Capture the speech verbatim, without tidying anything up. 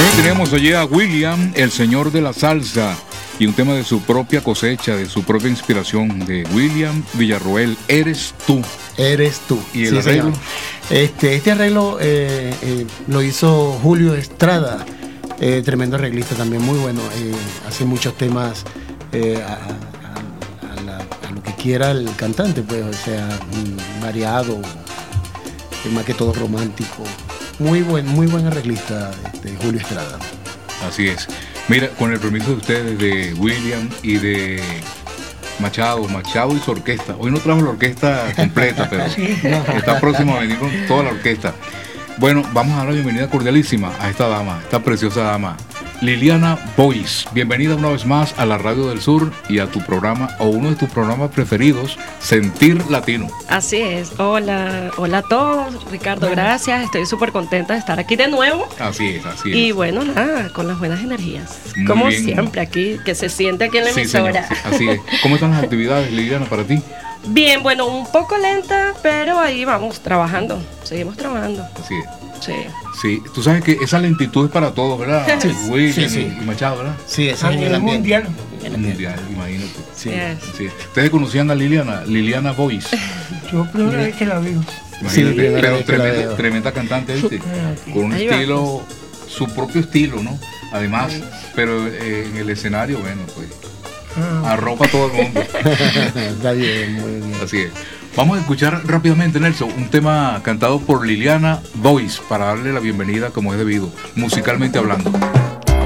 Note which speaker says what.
Speaker 1: Tenemos allí a William, el señor de la salsa, y un tema de su propia cosecha, de su propia inspiración, de William Villarroel, Eres Tú.
Speaker 2: Eres Tú.
Speaker 1: ¿Y el
Speaker 2: sí,
Speaker 1: arreglo?
Speaker 2: Señor. Este, este arreglo eh, eh, lo hizo Julio Estrada, eh, tremendo arreglista también, muy bueno. Eh, hace muchos temas eh, a, a, a, la, a lo que quiera el cantante, pues, o sea, mm, variado, más que todo romántico. Muy buen, muy buen arreglista de Julio Estrada.
Speaker 1: Así es. Mira, con el permiso de ustedes, de William y de Machado, Machado y su orquesta. Hoy no trajo la orquesta completa, pero está próximo a venir con toda la orquesta. Bueno, vamos a dar la bienvenida cordialísima a esta dama, esta preciosa dama, Liliana Boyce. Bienvenida una vez más a la Radio del Sur y a tu programa, o uno de tus programas preferidos, Sentir Latino.
Speaker 3: Así es. Hola, hola a todos. Ricardo, gracias. Estoy súper contenta de estar aquí de nuevo.
Speaker 1: Así es, así es.
Speaker 3: Y bueno, nada, con las buenas energías.
Speaker 1: Muy
Speaker 3: Como
Speaker 1: bien.
Speaker 3: siempre aquí, que se siente aquí en la
Speaker 1: Sí,
Speaker 3: emisora.
Speaker 1: señor, sí, así es. ¿Cómo están las actividades, Liliana, para ti?
Speaker 3: Bien, bueno, un poco lenta, pero ahí vamos, trabajando. Seguimos trabajando.
Speaker 1: Así es.
Speaker 3: Sí.
Speaker 1: Sí, tú sabes que esa lentitud es para todos, ¿verdad?
Speaker 2: Sí,
Speaker 1: William
Speaker 2: sí, sí.
Speaker 1: y Machado, ¿verdad?
Speaker 2: Sí, ese
Speaker 4: A
Speaker 2: es el
Speaker 4: nivel
Speaker 2: ambiente.
Speaker 4: mundial.
Speaker 1: El mundial, imagínate.
Speaker 2: Sí.
Speaker 3: Yes.
Speaker 1: Sí. Ustedes conocían a Liliana, Liliana Boyce.
Speaker 4: Yo primera vez que la veo.
Speaker 2: Sí,
Speaker 1: Imagínate,
Speaker 2: primera
Speaker 1: pero
Speaker 2: vez que la
Speaker 1: tremenda,
Speaker 2: veo.
Speaker 1: tremenda cantante, ¿viste? Con un
Speaker 3: Ahí
Speaker 1: estilo, su propio estilo, ¿no? Además, pero eh, en el escenario, bueno, pues,
Speaker 4: Ah,
Speaker 1: arropa a todo el mundo.
Speaker 2: Está bien, muy bien.
Speaker 1: Así es. Vamos a escuchar rápidamente, Nelson, un tema cantado por Liliana Boyce para darle la bienvenida como es debido, musicalmente hablando.